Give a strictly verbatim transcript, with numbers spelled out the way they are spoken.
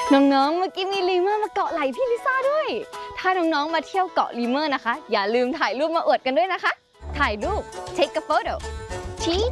น้องๆเมื่อกี้มีลีเมอร์มาเกาะไหล่พี่ลิซ่าด้วยถ้าน้องๆมาเที่ยวเกาะลีเมอร์นะคะอย่าลืมถ่ายรูปมาอวดกันด้วยนะคะถ่ายรูป take a photo cheese